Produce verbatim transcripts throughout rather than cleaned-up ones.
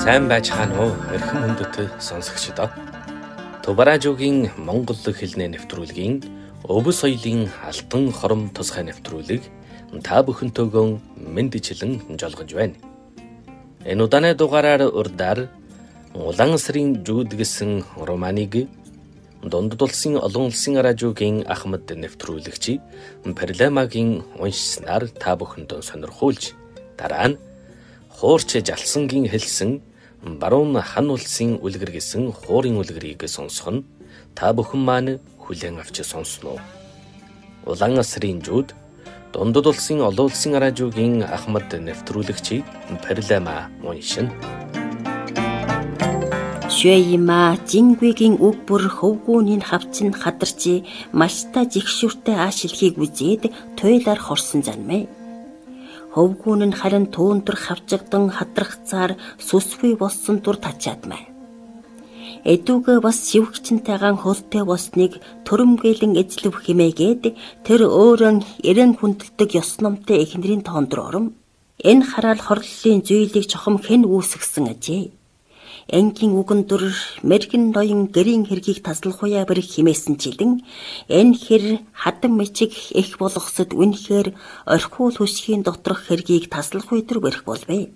Сайн байцгаана уу эрхэм хүндэт сонсогчдоо. Тубаражуугийн Монгол хэлний нэвтрүүлгийн Өв соёлын алтан хором тусгай нэвтрүүлэг та бүхэнтэйгөө мэндичлэн жолгож байна. Энэ удааны дугаараар урдаар Улаан сарын жууд гэсэн романыг Дундад улсын олон улсын радиогийн Ахмад нэвтрүүлэгч Парламагийн уншснаар та бүхэндээ сонирхуулж, дараа нь Хуурч Жалсангийн хэлсэн Баруун хан улсын үлгэр гэсэн хуурын үлгэрийг сонсох нь та бүхэн маань хүлээн авч сонсноо. Улаан сарын жууд Дундад улсын олон улсын радиогийн Ахмад нэвтрүүлэгч Парлама уншин. Шуйма Жингвигийн үг бүр хөвгүүний хавцын хадарчи машта жигшүүртэй аашилхийг үзээд туйлаар хорсон занмэ. Хөвгүүн нь харин түүндэр хавчигдан хадрахцаар сүсгүй болсон тур тачаадмай. Эдүгэ бас шивгчэнтэйгаан хөлтэй босныг төрөмгээлэн эзлэв химээгээд тэр өөрөн эрен хүндэлдэг ёс номтой эхнэрийн тоонд ором. Энэ хараал хорлолын зүйлийг чухам хэн үүсгсэн ажээ. Энгийн үгэн дүр мэргэн ноён гэрийн хэргийг таслахуя бэрх химээсэн чилэн энэ хэр хадан мичиг их болгосод үнэхээр орхиул хөшгийн доторх хэргийг таслахуй төр бэрх болвэ.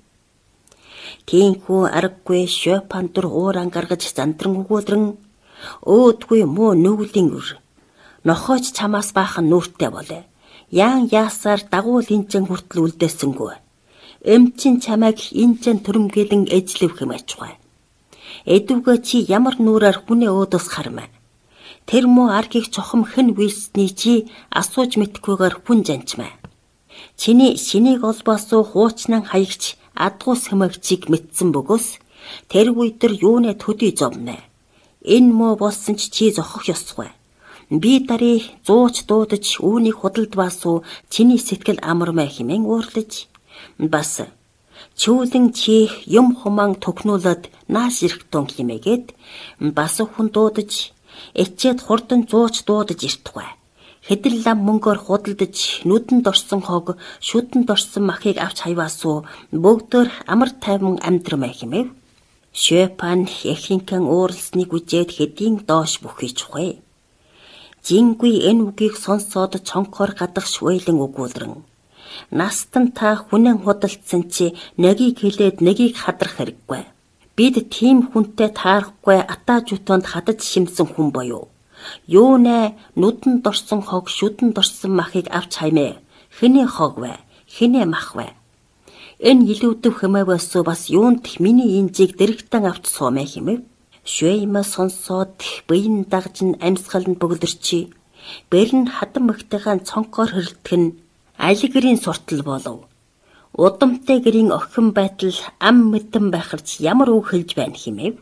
Тийхүү аргагүй Шопен дүр ууран гаргаж зандран өгүүлрэн өөдгүй муу нүглийн үр нохооч чамаас баахан нүртэй болоо. Яан яасаар дагуул инчэн хүртэл үлдээсэнгүү. Эмчин чамайг инчэн төрөмгөлэн эзлэв хэмээчгүй. Эдүгэ чи ямар нүрээр хүнээ өөдөөс хармаа. Тэр муу аргийг чухам хэн вилсний чи асууж мэдхгүйгээр хүн жанчмаа. Чиний шинийг олбоосоо хуучнан хаягч адгуус хэмэгчийг мэдсэн бөгөөс тэр үйдэр юунэ төдий зовнэ. Энэ муу болсон ч чи зохих ёсгүй. Би дарий зууч дуудаж үүнийг худалд басуу чиний сэтгэл амармай хэмээн уурлаж бас чүүлэн чи юм хуман төгнүүлээд нааш ирэхтэн химээгээд бас хүн дуудаж эцээд хурдан зууч дуудаж иртгвэ. Хэдэн лам мөнгөөр худалдаж нүдэнд орсон хог шүдэнд орсон махыг авч хайваасуу бүгдээр амар тайван амьдрмай химэв. Шопен эхинхэн ууралсныг үжээд хэдийн доош бүхий чухэ. Жингви энэ үгийг сонсоод цонхоор гадах швэйлэн өгүүлрэн. Настан та хүнэн худалдсан чи нэгийг хэлээд нэгийг хадрах хэрэггүй. Бид тийм хүнтэй таарахгүй атаажутонд хадаж шимсэн хүн боёо. Юу нэ нүдэнд орсон хог шүдэнд орсон махыг авч хаймээ. Хэний хог вэ? Хэний мах вэ? Энэ илүүдэв хэмэвэсөө бас юунд миний инжийг дэрэгтэн авч суумэ хэмэв. Шуйма сонсоод быйн дагжин амьсгаланд бөглөрчи. Бэрн хатан мөхтэйгаан цонхоор хөрөлдөх нь алигрийн суртал болов. Удамтай гэрийн охин байтал ам мэдэн байхарч ямар үг хэлж байна хэмэв.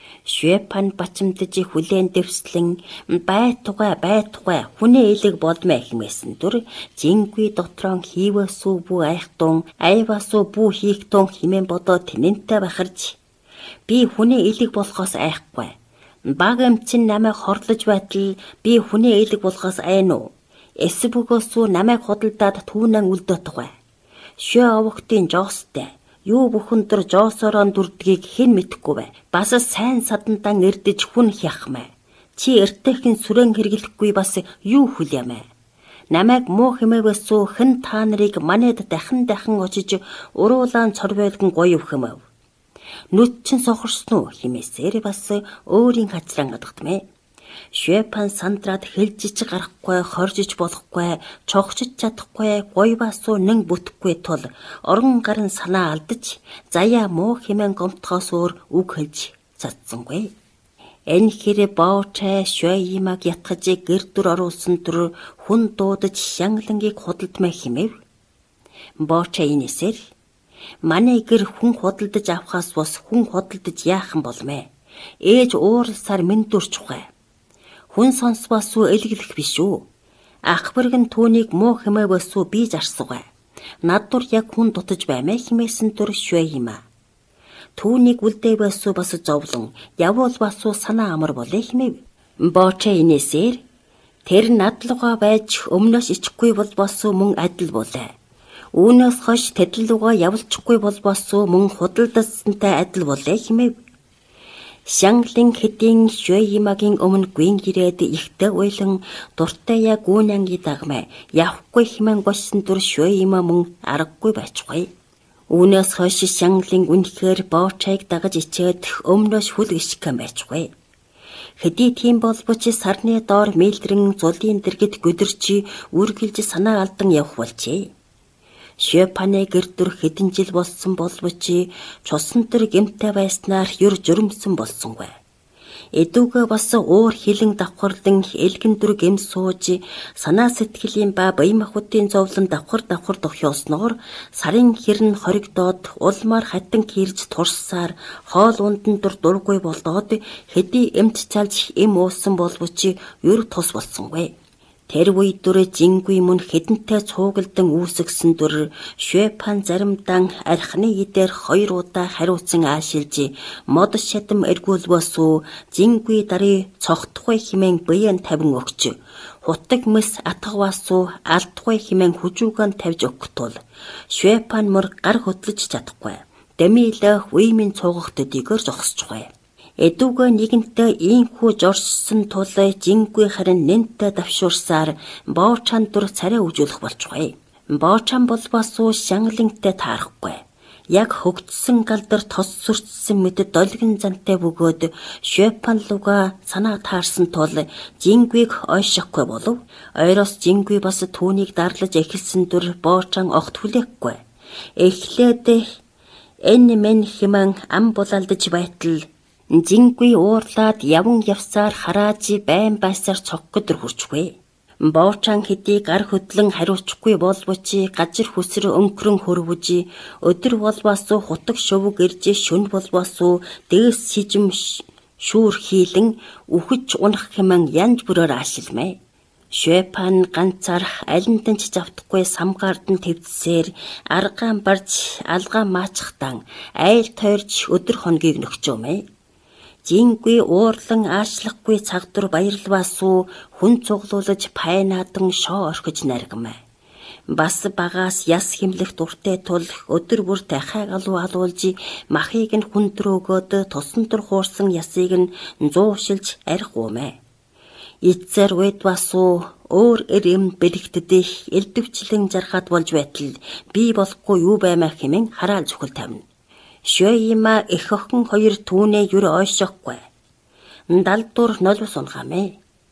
Шопен бачимдаж хүлээн дэвслэн байтугай байтугай хүнээ элэг болмэ хэмээсэн дүр Жингви дотрон хийвэсүү бүү айхтун айвасуу бүү хийхтун хэмээн бодоо тэнэнтэй бахарж би хүнээ элэг болохоос айхгүй. Баг эмчин намайг хорлож байтал би хүнээ элэг болохоос айна уу? Эсбүгөөсөө намайг худалдаад түүнэн үлдөөтгвэ. Шөө овогтын жоостой. Юу бүхэндэр жоосорон дүрдгийг хэн мэдэхгүй вэ? Бас сайн садандан эрдэж хүн хяхмэ. Чи эртэйхэн сүрэн хэрэглэхгүй бас юу хүлээмэ? Намайг муу хэмэвэсөө хэн та нарыг манайд дахин дахин очиж уруулаан цорвойлгон гоёв хэмэв. Нүд чин сохорсон уу хэмээсээр бас өөрийн хачран гадагдмэ. Шопен сандраад хэлжиж гарахгүй, хоржиж болохгүй, чогчиж чадахгүй, гойваасуу нэн бүтэхгүй тул орон гарын санаа алдаж, заяа муу хэмээн гомтхоос өөр үг хэлж цацсангүй. Энэ хэрэг боочай Шуймаг ятгаж гэр дүр оруулсан түр хүн дуудаж шанглангийг худалдмай хэмэв. Боочай инээсэр манай гэр хүн худалдаж авахаас бас хүн худалдаж яахан болмэ. Ээж ууралсаар минь дүрч ухаа. Хүн сонсвасуу элгэлэх биш үү? Ахбэргэн түүнийг муу хэмэвэсүү би зарсугай. Над дур яг хүн дутаж баймаа хэмээсэн түр Шуйма. Түүнийг үлдээвэсүү бас зовлон, явуул басуу санаа амар болээ хэмэв. Боочай инээсээр тэр надлугаа байж өмнөөс ичхгүй бол босуу мөн адил болоо. Үүнээс хойш тэдэл рүүгээ явуулчихгүй болбосоо мөн худалдаасантай адил болээ хэмэв. Шанглин хэдийн Шуэймагийн өмнө гүн ирээд ихтэй уйлан дуртая гүүнянги дагмэ явахгүй хэмээн гойсон дүр Шуэйма мөн аргагүй байцгүй. Үүнээс хойш Шанглин үнэхээр боочайг дагаж ичээд өмнөөш хүл гიშгэн байцгүй. Хэдий тийм болбоч сарны доор мэлдрэн зулын дэргэд гүдэрчи үргэлж санаа алдан явах болжээ. Шуэпаны гэрдүр хэдэн жил болсон болбоч чусан төр гэмтэй байснаар юр журмсан болсонгүй. Эдүгэ бас уур хилэн давхарлан элгэн дүр гэм сууж санаа сэтгэлийн ба баян махбодын зовлон давхар давхар дохиосноор сарын хэрн хоригдоод улмаар хатан кирж турсаар хоол ундан дур дургүй болдоод хэдий эмт цалж эм уусан болбоч юр тус болсонгүй. Тэр үе дүр жингүй мөн хэдэнтэй цуугалдан үүсгсэн дүр Шуэпан заримдан архины идээр хоёр удаа хариуцсан аашилж мод шатам эргүүлвэсүү жингүй дарыг цогтхой химэн биян тавин өгч хутаг мэс атгаваасуу алдхой химэн хүжүүгэн тавьж өгтөл Шуэпан мөр гар хөдлөж чадахгүй. Дэмилэ үеийн цуугах төдийгөр зогсчихгүй. Эдүгэ нэгэнтээ ийхүү жорссон тул жингүй харин нэнтэ давшуурсаар боочан дур царай үжүүлэх болчихгүй. Боочан болбосуу Шанглинтэй таарахгүй. Яг хөгжсөн галдар тос сүрчсэн мэт долгин зантай бөгөөд Шуэпан луга санаа таарсан тул жингүйг ойшохгүй болов. Ойроос жингүй бас түүнийг дарлаж эхэлсэн дүр боочан огт хүлээхгүй. Эхлээд энэ мен хэмээн ам булалдаж байтал жингүй уурлаад яван явсаар харааж байн байсаар цоггодор хүрчгүй. Боочан хэдий гар хөдлөн хариуцхгүй болбоч газар хүсэр өнгөрөн хөрвөж өдөр болбосоо хутаг шувг ирж шүн болбосоо дээс сижим шүүр хийлэн үхэж унах хэмээн янз бүрээр аашилмэ. Шуэпан ганцаар алиндан ч завдахгүй самгаардан твдсээр аргаан барж алгаа маачхтан айл тойрч өдөр хоногийг нөхчөөмэ. Жингүй уурлан аашлахгүй цагдур баярлваасуу хүн цуглуулж пайнаадан шоо орхиж наргамэ. Бас багаас яс химлэх дуртай тул өдөр бүр дахиад алуу алуулж махыг нь хүндрөөгөөд тусан тур хуурсан ясыг нь зуушилж архиумэ. Эцэр уйдвасуу өөр эрэм бэлэгтдэх элдвчлэн жархаад болж байтал би болохгүй юу баймаа хэмээн хараал зүхэл тавина. Шуэйма их охин хоёр түүнээ юр ойшохгүй. Далдуур нолвос унгамэ.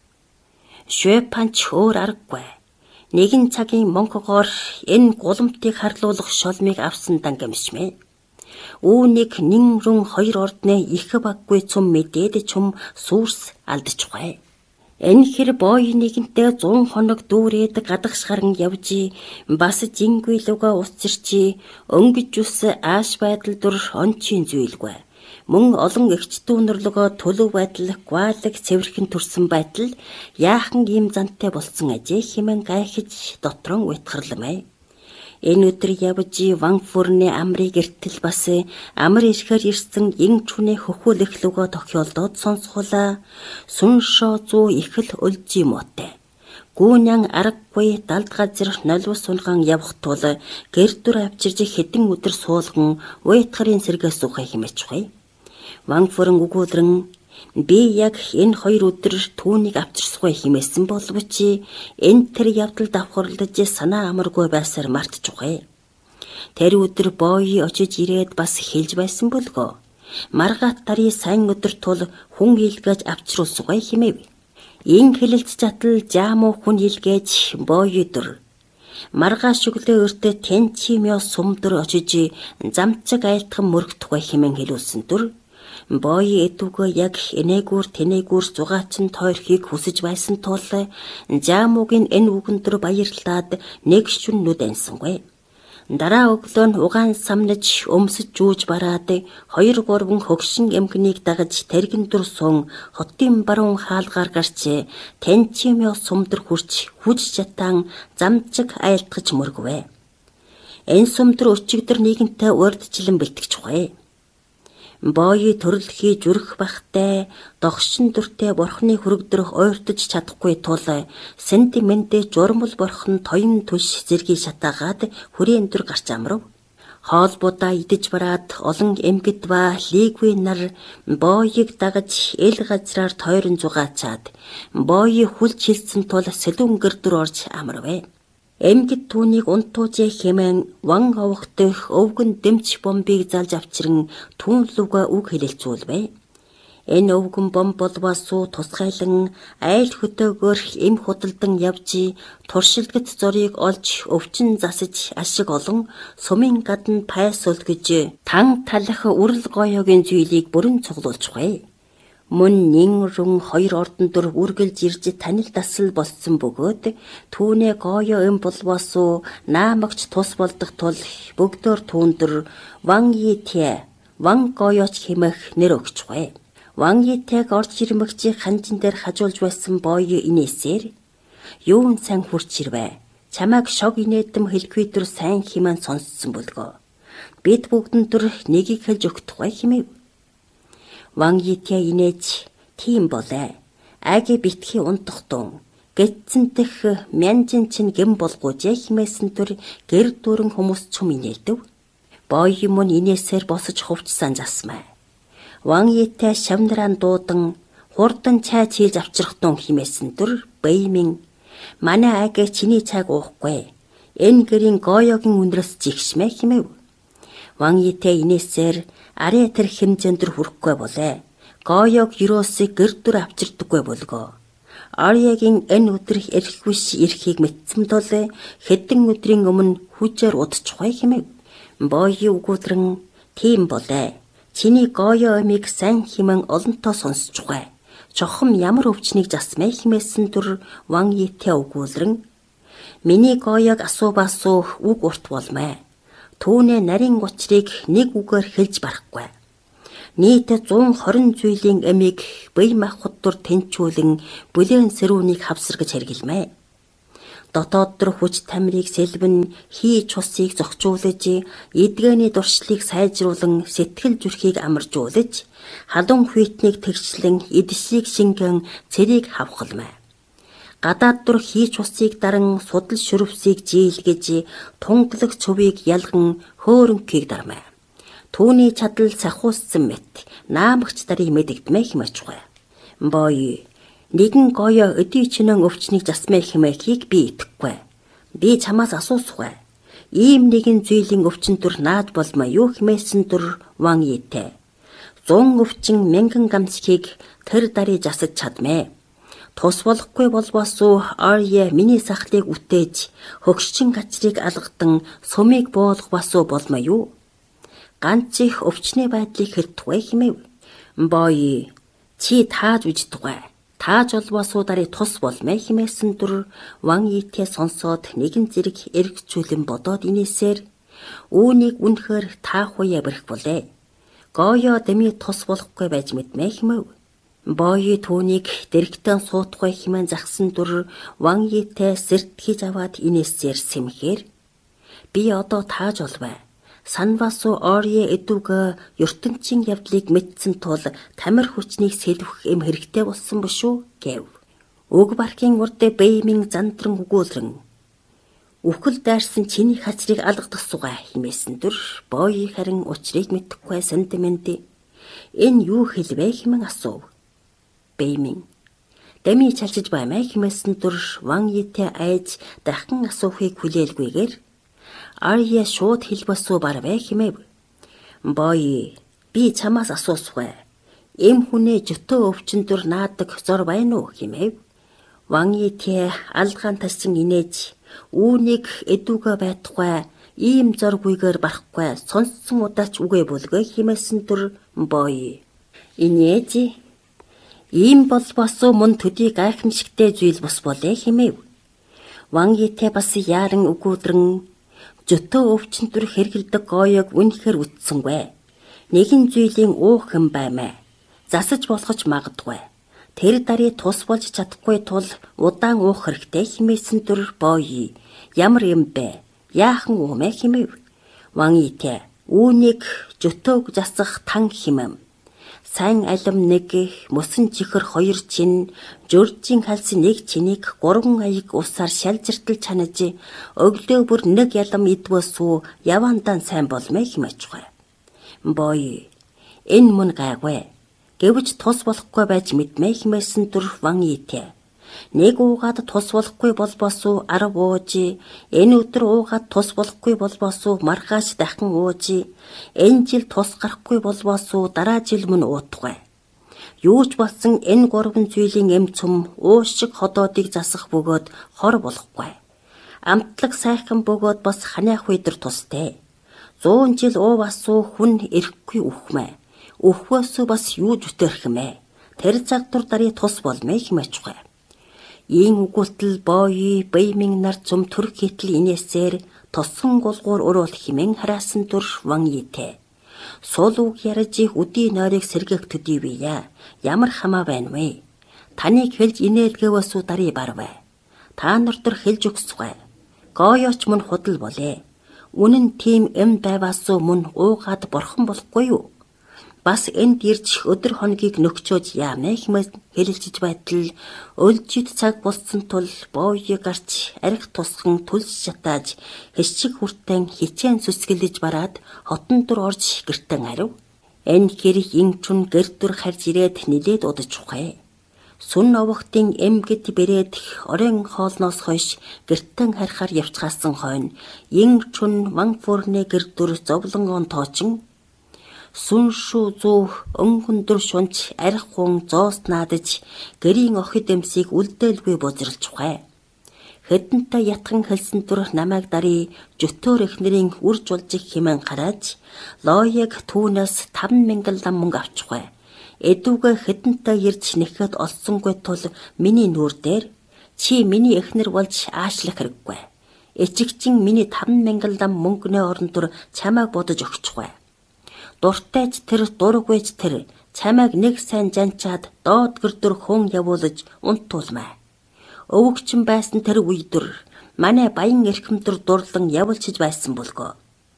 Шуэпанч өөр аргагүй. Нэгэн цагийн монхогоор энэ гуламтыг харлуулах шолмыг авсан дангамшмэ. Үүнийг нин рун хоёр ордны их баггүй цум мэдээд чум сүрс алдчихгүй. Энэ хэр бой нэгэнтэй зуун хоног дүүрээд гадагшгаран явж бас жингүй луга усчирчи өнгөж ус ааш байдал дур ончин зүйлгүй. Мөн олон эгч дүүнэрлөгөө төлөв байдал гуайлаг цэвэрхэн төрсөн байтал яахан ийм зантай болсон ажээ хэмээн гайхиж дотрон уйтгарламай. Энэ өдөр явж Ванфурны амрыг эртэл бас амар ирэхээр ирсэн инчүний хөхүүлэх луга тохиолдоод сонсхолаа сүн шоо зүү ихэл өлжи мотой. Гүүнян аргагүй далд газар нолвос сунган явах тул гэрдүр авчирж хэдэн өдөр суулган уйтгарын сэргээс ухаа хэмээчихвэ. Ванфурн өгүүлрэн би яг энэ хоёр өдөр түүнийг авчирсгүй хэмээсэн боловч энэ тэр явдал давхарлаж санаа амаргүй байсаар мартчихгүй. Тэр өдөр бой очиж ирээд бас хэлж байсан болгоо. Маргаат тары сайн өдөр тул хүн илгээж авчруулсгүй хэмээв. Ин хэлэлц чатал жаамуу хүн илгээж бой өдөр. Маргаа шүглээ өртө тэнчимё сумдөр очиж замцаг айлтхан мөрөгдөхгүй хэмээн хэлүүлсэн дүр. Бой эдүгөө яг энэгүүр тэнэгүүр зугаачин тойрхийг хүсэж байсан тул жаамуугийн энэ үгэндөр баярлаад нэг шүннүүд ансангүй. Дараа өглөө нь угаан самнаж өмсөж жууж бараад хоёр гурван хөгшин эмгнийг дагаж тэргэн дүр сун хотын баруун хаалгаар гарч тэнчимё сумдар хүрч хүж чатан замчиг айлтгаж мөргвэ. Энэ сумдар өчигдөр нэгэнтэй урдчлан бэлтгэж хуй. Боёо төрөлхий зүрх бахтай догшин дүртэй бурхны хүрэгдрэх ойртож чадахгүй тул сентиментэ журмал борхон тоён түлш зэргийг шатаагаад хүрээнд дүр гарч амрав. Хоолбуудаа идэж бараад олон эмгэд ба лигви нар боёыг дагаж эл газраар тойрон зугаачаад боёо хүлж хилсэн тул сэлүүн гэрдүр орж амарвэ. Эмгэд түүнийг унтуужээ хэмээн ван овох дэх өвгөн дэмч бомбыг залж авчран түүн луга үг хэлэлцүүлвэ. Энэ өвгөн бомб болвасуу тусгайлан айл хөдөөгөр эм худалдан явж туршилгат зорыг олж өвчин засаж ашиг олон сумын гадна пайсуул гэж тан талах үрэл гоёгийн зүйлийг бүрэн цуглуулж бай. Мөн нин рун хоёр ордон дөр үргэлж ирж танил дасал болсон бөгөөд түүнээ гоёо эм болвасуу наамагч тус болдох тул бүгдөө түүндэр ван йитэ ван гоёч хэмэх нэр өгч бай. Ван йитэг орж ирмэгчийг ханжин дээр хажуулж байсан боёо инээсээр юун сайн хурч ирвэ. Чамайг шог инээдэм хэлгүй дөр сайн хэмээн сонссон болгоо. Бид бүгдэн дөр нэгийг хэлж өгтугай хэмэв. Ван йитэ инээж тийм болоо. Аги битгий унтахтун. Гэтсэнтэх мянжин чин гэм болгоожээ хэмээсэн төр гэр дүрэн хүмүүс чум инээдэв. Боёо мөн инээсээр босож хувцсан засмаа. Ван йитэ шавнарaan дуудан хурдан цай чийлж авчрахтун хэмээсэн төр Бэймин манай аги чиний цайг уухгүй. Энэ гэрийн гоёгийн үнрээс жигшмэ хэмэв. Ван йитэ инээсээр арай тэр хэмжээндэр хүрэхгүй болоо. Гоёг юросыг гэрдүр авчирдаггүй болгоо. Арьягийн энэ өдрөх эрхвиш эрхийг мэдсэн тул хэдэн өдрийн өмнө хүчээр удчихвай хэмэв. Боёо үгүйдрэн тийм болоо. Чиний гоёо амиг сайн хэмээн олонтоо сонсчихвай. Чохом ямар өвчнийг засмэ хэмээсэн төр Ван йитэ үгүүлрэн миний гоёг асуубасуу үг урт болмаа. Түүнээ нарийн учрыг нэг үгээр хэлж барахгүй. Нийт зуун хорин зүйлийн амийг бие махбод дур тэнчүүлэн бүлээн сэрүүнийг хавсаргаж хэргэлмэ. Дотоод дор хүч тамирыг сэлбэн хий чусыг зохицуулж, эдгэний дуршлыг сайжруулан сэтгэл зүрхийг амаржуулж, халуун хүйтнийг тэгчлэн эдшийг шингэн цэрийг хавхалмаа. Гадаад дур хийж усыг даран судал шүрвсийг жийлгэж тунгалаг цувыг ялган хөөрөнхийг дармаа. Түүний чадал сахиуссан мэт наамагч дарыг мэдэгдмэ хэмэжгүй. Боёо нэгэн гоёо өдий чинэн өвчнийг засмэ хэмэхийг би итгэхгүй. Би чамаас асуусгүй. Ийм нэгэн зүйлийн өвчин төр наад болмаа юу хэмээсэн төр Ван йитэ. Зун өвчин мянган гамсхийг тэр дарыг засаж чадмэ. Тус болохгүй болвосуу Арья миний сахлыг үтээж хөгшчин гачрыг алгадан сумыг боолгосоо болмаа юу? Ганц их өвчний байдлыг хэлтугай хэмэв. Боёо чи тааж үжтугай. Тааж олвосоо дарыг тус болмэ хэмээсэн төр Ван йитэ сонсоод нэгэн зэрэг эргцүүлэн бодоод инээсээр үүнийг үнэхээр таахуяа бэрх болээ. Гоёо дэми тус болохгүй байж мэдмэ хэмэв. Боёо түүнийг дэрэгтэн суутгүй хэмээн загсан дур Ван йитэ сэртгэж аваад инээсээр сэмхээр би одоо тааж олвэ. Санвасуу Арья эдүгэ ертөнцийн явдлыг мэдсэн тул тамир хүчнийг сэлвэх эм хэрэгтэй болсон бишүү гэв. Уг бархын урд Бэймин зандран өгүүлрэн үхэл дайрсан чиний хацрыг алгадах сугай хэмээсэн дур Боёо харин учрыг мэдэхгүй сантимент энэ юу хэлвэ хэмээн асуув. Бэймин дэми чалчиж баймаа хэмээсэн дур Ван йитэ айж дахин асуухыг хүлээлгүйгээр Арья шууд хэлбэсүү барвэ хэмэв. Боёо би чамаас асуусгүй. Эм хүнээ жөтөө өвчин дур наадаг зор байна уу хэмэв. Ван йитэ алгаан тасчин инээж үүнийг эдүгэ байтугай ийм зоргүйгээр барахгүй сонссон удаач үгээ бүлгээ хэмээсэн дур Боёо инээж ийм болбосоо мөн төдий гайхамшигтай зүйл бос болээ хэмэв. Ван йитэ бас яаран өгүүлрэн жөтөө өвчин төр хэргэлдэг гоёг үнэхээр үтсэнгүй. Нэгэн зүйлийн уух юм баймаа. Засаж болгож магадгүй. Тэр дарыг тус болж чадахгүй тул удаан уух хэрэгтэй хэмээсэн төр Боёо ямар юм бэ? Яахан уумэ хэмэв. Ван йитэ Үүнийг жөтөөг засах тан химэм. Сайн алим нэг, мөсөн чихэр хоёр чин, журжин халс нэг чинийг гурван аяг усаар шалжиртал чанаж, өглөө бүр нэг ялам идвэсүү явандан сайн болмэй химэж гай. Бой, энэ мөн гайгүй. Гэвч тус болохгүй байж мэдмэй химээсэн түр ван итэ. Нэг уугаад тус болохгүй болбосуу арав ууж, энэ өдөр уугаад тус болохгүй болбосуу маргааш дахин ууж, энэ жил тус гарахгүй болбосуу дараа жил мөн уутгай. Юу ч болсон энэ гурван зүйлийн эм цөм уус шиг ходоодыг засах бөгөөд хор болохгүй. Амтлаг сайхан бөгөөд бас ханиах үедэр тустэй. Зуун жил уувасуу хүн ирэхгүй үхмэ. Үхвэсүү бас юу зүтэрхмэ. Тэр цаг тур дарий тус болмэй хэмэчгүй. Ийм үгүтл бои бэймин нар зум төр хитл инээсээр тосгон голгуур уруул химэн хараасан түр ван итэ. Сул үг яриж үдий нойрыг сэргэх төдийвэя. Ямар хамаа байна вэ? Таныг хэлж инээлгэвэсүү дарий барвэ. Та нар төр хэлж өгсгэй. Гоёч мөн худал болээ. Үнэн тийм эм байвасуу мөн уугаад борхон болохгүй юу? Бас энд ирж өдөр хоногийг нөхчөөж яамэ хэмээн хэлэлцэж байтал өлжид цаг болсон тул боёг гарч арх тусхан түлс шатааж хэсчиг хүртэн хичээн сүсгэлж бараад хотон дур орж гэртэн арив. Энэ хэрэг инчүн гэрдүр харж ирээд нилээд удаж ухаа. Сүн овогтын эмгэд бэрээд орон хоолноос хойш гэртэн харахаар явцгаасан хойно инчүн ванфурны гэрдүр зовлонгон тоочин сүн шүү зүү өнгөндөр шунч арх хун зоос наадаж гэрийн охид эмсийг үлдээлгүй бузралж ухаа. Хэдэнтэй ятхан хэлсэн тур намайг дарий жөтөөр эхнэрийн үр жулжих хэмээн гарааж лоёг түүнээс таван мянган лам мөнгө авч ухаа. Эдүүгээ хэдэнтэй ирж нэхэд олсонгүй тул миний нүур дээр чи миний эхнэр болж аашлах хэрэггүй. Эчигчин миний таван мянган лам мөнгөнөө орон тур чамайг бодож өгчихгүй. Дуртайч тэр дургүйч тэр чамайг нэг сайн жанчаад доод гэрдүр хүн явуулж унтуулмаа. Өвөгчин байсан тэр үйдүр манай баян эрхэмтэр дурлан явуулчиж байсан болгоо.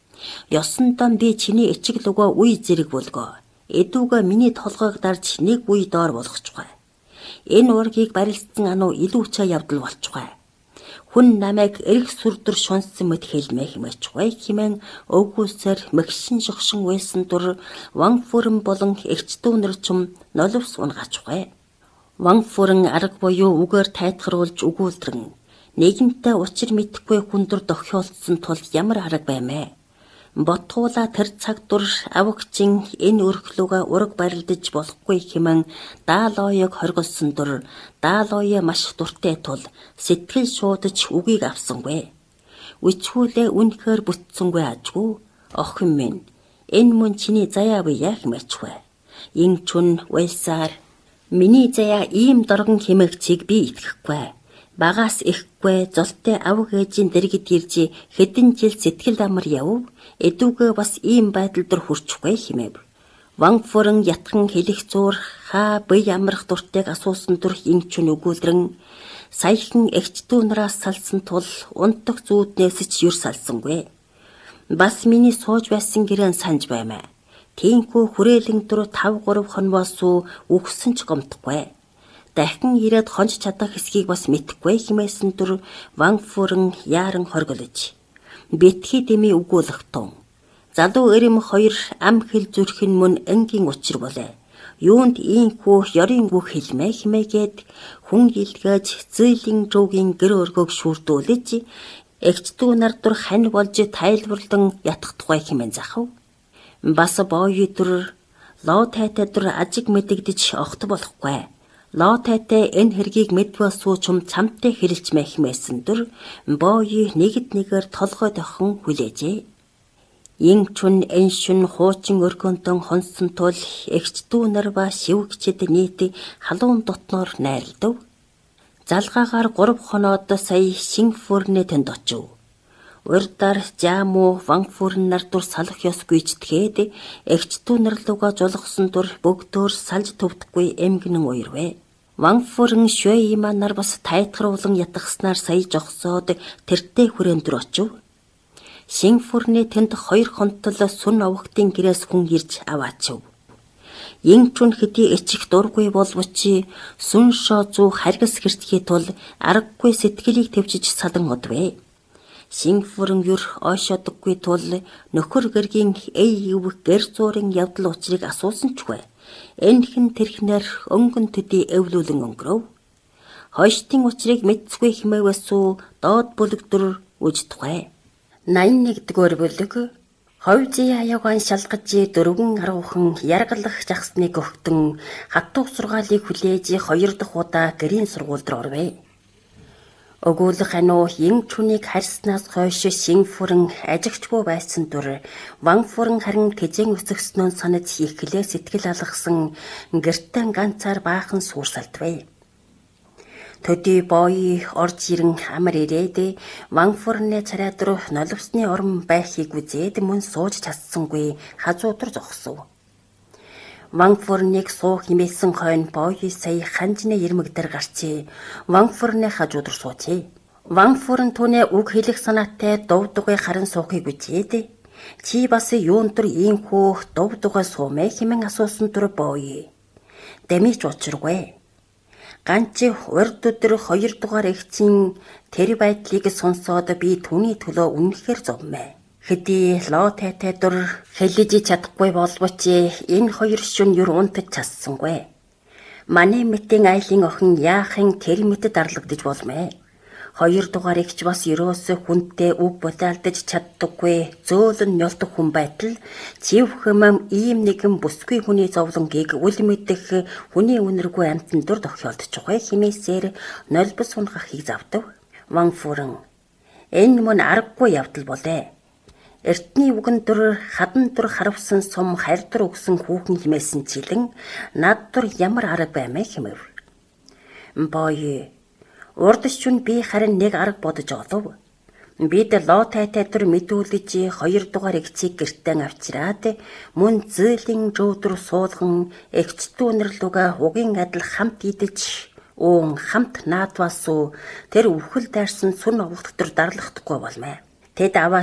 Ёсондоо би чиний эчиг лугаа үе зэрэг болгоо. Эдүүгээ миний толгойг дарж нэг үе доор болгочгүй. Энэ ургийг барилдсан ануу илүү чаа явдал болчихгүй. Хүн намайг эрх сүрдэр шунсан мэт хэлмэ хэмэчгүй хэмээн өвгүйсээр мэгшин шогшин байсан дур ванфурн болон эгчдүүнэр чум ноловс унгачгүй. Ванфурн арга буюу үгээр тайтгаруулж өгүүлдрэн нэгэнтээ учир мэдхгүй хүндэр дохиолдсон тул ямар арга баймэ. Ботгуула тэр цаг дур авагчин энэ өрхлөөгөө ураг барилдаж болохгүй хэмээн даалоёг хоргосон дур даалоё маш дуртай тул сэтгэл шуудаж үгийг авсангүй. Үчгүүлээ үнэхээр бүтсэнгүй ажгүй. Охин минь энэ мөн чиний заяа бия хэмэчгүй. Инчүн уйлсаар миний заяа ийм доргон хэмээгчийг би итгэхгүй. Багаас ихгүй золтой авг ээжийн дэргэд ирж хэдэн жил сэтгэл амар яв. Эдүүгээ бас ийм байдал дөр хүрчихгүй хэмэв. Ванфурн ятхан хэлэх зуур хаа бие амрах дуртайг асуусан тур инчүн өгүүлрэн саяхан эгчдүүнраас салсан тул унтах зүүднээс ч юр салсангүй. Бас миний сууж байсан гэрэн санаж баймаа. Тинхүү хүрээлэн дур тав гурав хонвоосуу үхсэн ч гомдохгүй. Дахин ирээд хонж чадах хэсгийг бас мэдэхгүй хэмээсэн тур Ванфурн яаран хорголж. Битгий дэмий өгүүлэх тун. Залуу эрэм хоёр ам хэл зүрхэн мөн энгийн учир болоо. Юунд ийхүү ёрын бүх хэлмэ хэмээгээд хүн илгээж зөйлийн жуугийн гэр өргөг шүрдүүлж эгчдүү нар дур хань болж тайлбарлан ятгах тухай хэмээн захав. Бас боёо дур лоо тайтай дур ажиг мэдэгдэж огт болохгүй. Лоо тайтай энэ хэргийг мэдвэсүү чум цамтай хэлж мэхмээсэн дур боёо нэгд нэгээр толгой дохин хүлээжээ. Инчүн эншүн хуучин өргөнтөн хонсон тул эгчдүү нар ба шивгчэд нийт халуун дотноор найрлав. Залгаагаар гурав хоноод сая Сингапурны тэнд очив. Урдаар жамуу Ванфурн нар дур салах ёсгүй ч тэгээд эгчдүү нар лугаа жолгосон дур бүгдөө салж төвдөхгүй эмгэнэн уярвэ. Ванфурн шуйма нар бас тайтгаруулан ятгахснаар сая жогсоод тэртээ хүрээнд дөр очив. Синфурны тэнд хоёр хонтол сүн овогтын гэрээс хүн ирж аваачив. Янчун хэдий эчих дургүй боловч сүн шоо зүү харгас хэртгэхийн тул аргагүй сэтгэлийг төвчж салан одвэ. Синфурн юр ойшодоггүй тул нөхөр гэргийн эй өвөх гэр зуурын явдал учрыг асуусан ч гүй. Энхэн тэрхнэр өнгөн төдий эвлүүлэн өнгөрөв. Хойштын учрыг мэдсгүй хэмээвэсүү доод бүлэгдөр үждгвэ. найман нэгдүгээр бүлэг ховжи аягаан шалгаж дөрвөн аруухан яргалах жагсныг өгтөн хатуу сургаалыг хүлээж хоёр дахь удаа гэрийн сургуульд орвэ. Өгүүлэх ануу Янчунийг харьснаас хойш Синфурн ажигчгүй байсан дур Ванфурн харин тэжэн өсгснөө санаж ихлээ сэтгэл алгасан гэртэн ганцаар баахан суурсалтвэ. Төдий боёй орж ирэн амар ирээд Ванфурны царайдр noloвсны орон байхыг үзээд мөн сууж чадсангүй хажуудар зогсов. Ванфурныг суух хэмээсэн хойно боёй сая ханжны ирмэгдэр гарчээ. Ванфурны хажуудар суучээ. Ванфурн түүний үг хэлэх санаатай дув дугай харан суухыг үзээд чи бас юун төр ийхүү дув дугай суумэ хэмээн асуусан тур боёй. Дэмийч учиргүй. Ганчи урд өдөр хоёр дугаар эгчийн тэр байдлыг сонсоод би түүний төлөө үнэхээр зовмэ. Хэдий лоо тайтай дур хэлж чадахгүй боловч энэ хоёр шүн юр унтаж чадсангүй. Манай мэтийн айлын охин яахын тэр мэтэд дарлагдж болмэ. Хоёр дугаар эгч бас ерөөсө хүнтэй үг болиалдаж чаддаггүй зөөлөн нёлдох хүн байтал чивхэм ийм нэгэн бүсгүй хүний зовлонгийг үл мэдэх хүний үнэргүй амтан дур тохиолдчихгүй хэмээсээр noloбс унахыг завдав. Ванфурн энэ мөн аргагүй явдал болээ. Эртний үгэн дур хадан дур харавсан сум хайрдар өгсөн хүүхэн хэмээсэн чилэн над дур ямар арга баймэ хэмэв. Боёй урд шүн би харин нэг арга бодож олов. Бид лоо тайтай дур мэдүүлж хоёр дугаар эгчийг гэртээ авчираад мөн зөөлөн жөөдөр суулган эгчтүү өнөрлөгөө угийн адил хамт идэж уун хамт наадвасуу тэр өвхөл дайрсан сүн овогт төр дарлахдаггүй болмэ. Тэд аваа